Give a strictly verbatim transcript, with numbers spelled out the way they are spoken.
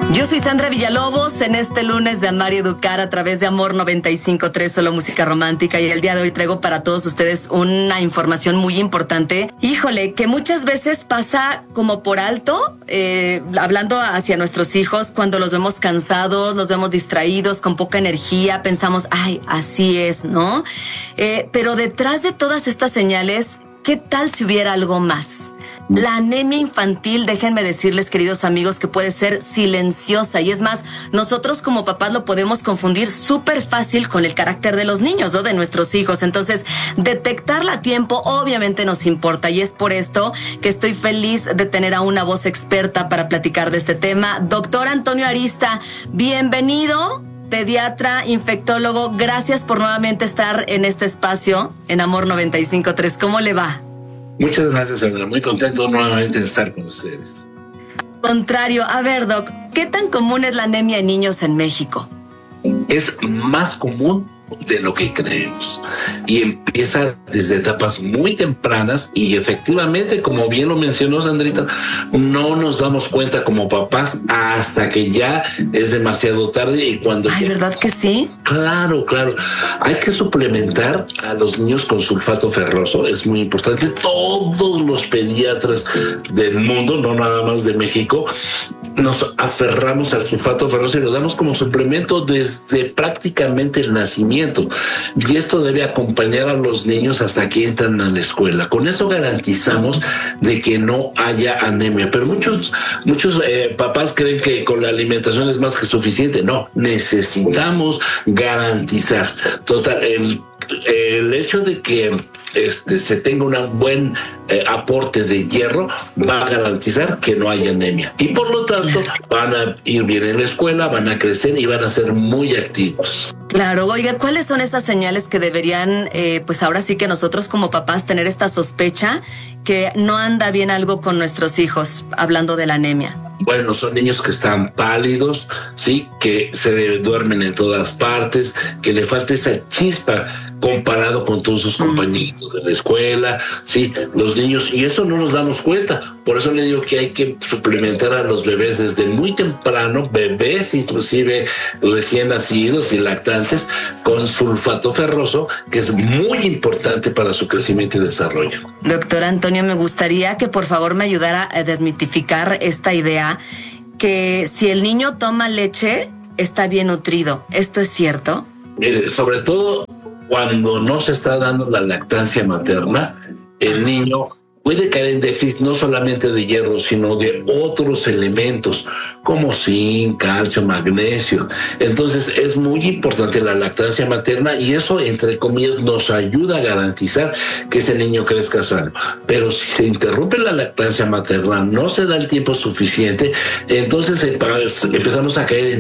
Yo soy Sandra Villalobos en este lunes de Amar y Educar a través de Amor noventa y cinco punto tres, solo música romántica, y el día de hoy traigo para todos ustedes una información muy importante. Híjole, que muchas veces pasa como por alto, eh, hablando hacia nuestros hijos, cuando los vemos cansados, los vemos distraídos, con poca energía, pensamos, ay, así es, ¿no? Eh, pero detrás de todas estas señales, ¿qué tal si hubiera algo más? La anemia infantil, déjenme decirles, queridos amigos, que puede ser silenciosa. Y es más, nosotros como papás lo podemos confundir súper fácil con el carácter de los niños o de nuestros hijos. Entonces, detectarla a tiempo obviamente nos importa. Y es por esto que estoy feliz de tener a una voz experta para platicar de este tema. Doctor Antonio Arista, bienvenido. Pediatra, infectólogo, gracias por nuevamente estar en este espacio en Amor noventa y cinco punto tres. ¿Cómo le va? Muchas gracias, Sandra. Muy contento nuevamente de estar con ustedes. Contrario, a ver, Doc, ¿qué tan común es la anemia en niños en México? Es más común de lo que creemos y empieza desde etapas muy tempranas y efectivamente, como bien lo mencionó Sandrita, no nos damos cuenta como papás hasta que ya es demasiado tarde. Y cuando Ay, ya... ¿verdad que sí? Claro, claro. Hay que suplementar a los niños con sulfato ferroso. Es muy importante. Todos los pediatras del mundo, no nada más de México, nos aferramos al sulfato ferroso y lo damos como suplemento desde prácticamente el nacimiento. Y esto debe acompañar a los niños hasta que entran a la escuela. Con eso garantizamos de que no haya anemia. Pero muchos, muchos eh, papás creen que con la alimentación es más que suficiente. No, necesitamos garantizar. Total, el, el hecho de que este, se tenga un buen eh, aporte de hierro va a garantizar que no haya anemia. Y por lo tanto van a ir bien en la escuela, van a crecer y van a ser muy activos. Claro, oiga, ¿cuáles son esas señales que deberían, eh, pues ahora sí que nosotros como papás tener esta sospecha que no anda bien algo con nuestros hijos, hablando de la anemia? Bueno, son niños que están pálidos, sí, que se duermen en todas partes, que le falta esa chispa comparado con todos sus compañeros de la escuela, sí, los niños, y eso no nos damos cuenta. Por eso le digo que hay que suplementar a los bebés desde muy temprano, bebés inclusive recién nacidos y lactantes, con sulfato ferroso, que es muy importante para su crecimiento y desarrollo. Doctor Antonio, me gustaría que por favor me ayudara a desmitificar esta idea que si el niño toma leche está bien nutrido. ¿Esto es cierto? Mire, sobre todo cuando no se está dando la lactancia materna, el niño puede caer en déficit no solamente de hierro, sino de otros elementos como zinc, calcio, magnesio. Entonces es muy importante la lactancia materna y eso, entre comillas, nos ayuda a garantizar que ese niño crezca sano. Pero si se interrumpe la lactancia materna, no se da el tiempo suficiente, entonces empezamos a caer en